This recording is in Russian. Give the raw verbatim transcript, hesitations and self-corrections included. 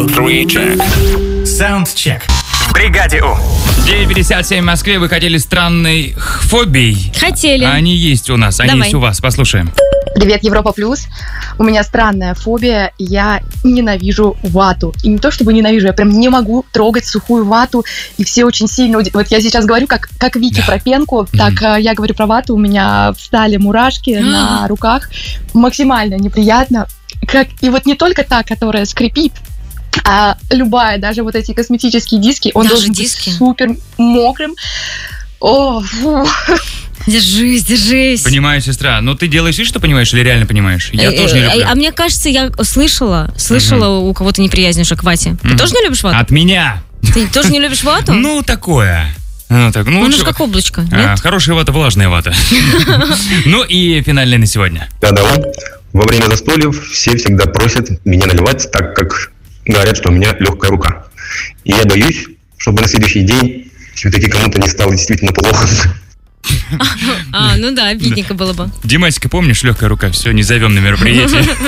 two, three, check. Саундчек. В бригаде У. девять пятьдесят семь в Москве. Вы хотели странной фобией? Хотели. Они есть у нас, они Давай. есть у вас. Послушаем. Привет, Европа Плюс. У меня странная фобия. Я ненавижу вату. И не то чтобы ненавижу, я прям не могу трогать сухую вату. И все очень сильно... уд- Вот я сейчас говорю, как, как Вики Да. про пенку, так э, я говорю про вату. У меня встали мурашки на руках. Максимально неприятно. Как... И вот не только та, которая скрипит, а любая, даже вот эти косметические диски, он Даже должен диски? быть супер мокрым. О, фу. Держись, держись. Понимаю, сестра. Но ты делаешь вид, что понимаешь, или реально понимаешь? Я Э, тоже не э, люблю. А мне кажется, я слышала, слышала у кого-то неприязнь уже к вате. Ты Мгм. тоже не любишь вату? От меня. Ты тоже не любишь вату? Ну, такое. Ну, так, ну, Он лучше- же как облачко, А, нет? хорошая вата, влажная вата. Ну и финальная на сегодня. Да-да, во время застольев все всегда просят меня наливать, так как говорят, что у меня легкая рука. И я боюсь, чтобы на следующий день все-таки кому-то не стало действительно плохо. А, ну да, обидненько было бы. Димасика, помнишь, легкая рука? Все, не зовем на мероприятие.